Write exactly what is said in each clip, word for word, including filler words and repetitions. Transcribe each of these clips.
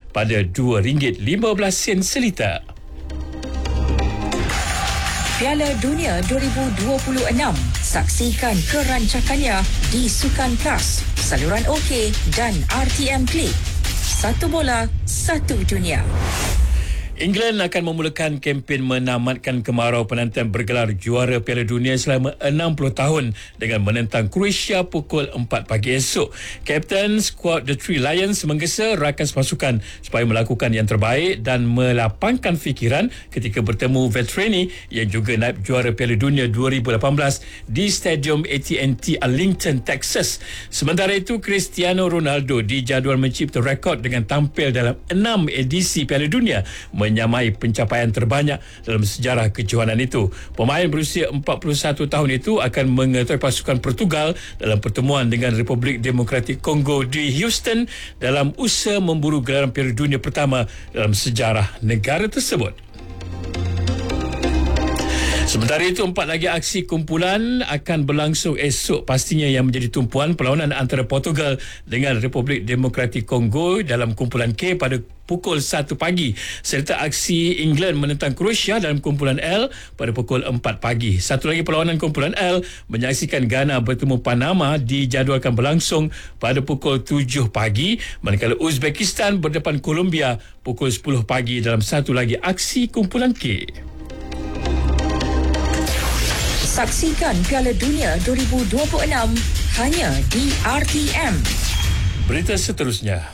pada dua ringgit lima belas sen seliter. Piala Dunia dua ribu dua puluh enam. Saksikan kerancakannya di Sukan Plus, saluran OK dan R T M Klik. Satu bola, satu dunia. England akan memulakan kempen menamatkan kemarau penantian bergelar juara Piala Dunia selama enam puluh tahun dengan menentang Croatia pukul empat pagi esok. Kapten skuad The Three Lions menggesa rakan pasukan supaya melakukan yang terbaik dan melapangkan fikiran ketika bertemu veterani yang juga naib juara Piala Dunia dua ribu lapan belas di Stadium A T and T Arlington, Texas. Sementara itu, Cristiano Ronaldo dijadual mencipta rekod dengan tampil dalam enam edisi Piala Dunia, menyamai pencapaian terbanyak dalam sejarah kejohanan itu. Pemain berusia empat puluh satu tahun itu akan mengetuai pasukan Portugal dalam pertemuan dengan Republik Demokratik Kongo di Houston dalam usaha memburu gelaran Piala Dunia pertama dalam sejarah negara tersebut. Sementara itu, empat lagi aksi kumpulan akan berlangsung esok, pastinya yang menjadi tumpuan perlawanan antara Portugal dengan Republik Demokratik Kongo dalam kumpulan K pada pukul satu pagi, serta aksi England menentang Croatia dalam kumpulan L pada pukul empat pagi. Satu lagi perlawanan kumpulan L menyaksikan Ghana bertemu Panama dijadualkan berlangsung pada pukul tujuh pagi, manakala Uzbekistan berdepan Colombia pukul sepuluh pagi dalam satu lagi aksi kumpulan K. Saksikan Piala Dunia dua ribu dua puluh enam hanya di R T M. Berita seterusnya.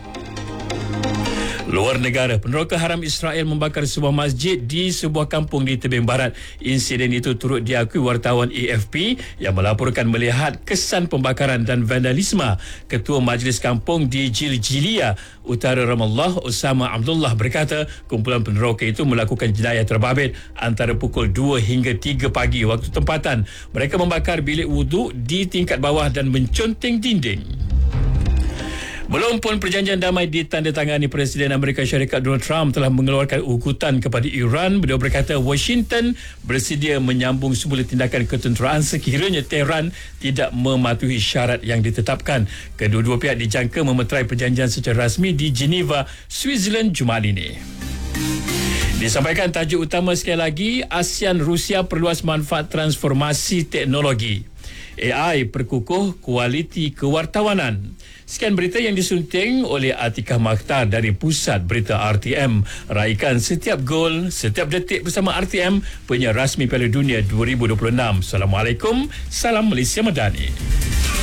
Luar negara, peneroka haram Israel membakar sebuah masjid di sebuah kampung di tebing barat. Insiden itu turut diakui wartawan A F P yang melaporkan melihat kesan pembakaran dan vandalisme. Ketua Majlis Kampung di Jiljilia, Utara Ramallah, Osama Abdullah berkata kumpulan peneroka itu melakukan jenayah terbabit antara pukul dua hingga tiga pagi waktu tempatan. Mereka membakar bilik wuduk di tingkat bawah dan menconteng dinding. Belum pun perjanjian damai ditandatangani, Presiden Amerika Syarikat Donald Trump telah mengeluarkan ugutan kepada Iran. Beliau berkata Washington bersedia menyambung semula tindakan ketenteraan sekiranya Tehran tidak mematuhi syarat yang ditetapkan. Kedua-dua pihak dijangka memeterai perjanjian secara rasmi di Geneva, Switzerland Jumaat ini. Disampaikan tajuk utama sekali lagi, ASEAN Rusia perluas manfaat transformasi teknologi. A I perkukuh kualiti kewartawanan. Sekian berita yang disunting oleh Atikah Makhtar dari Pusat Berita R T M. Raikan setiap gol, setiap detik bersama R T M, penyiar rasmi Piala Dunia dua ribu dua puluh enam. Assalamualaikum, salam Malaysia Madani.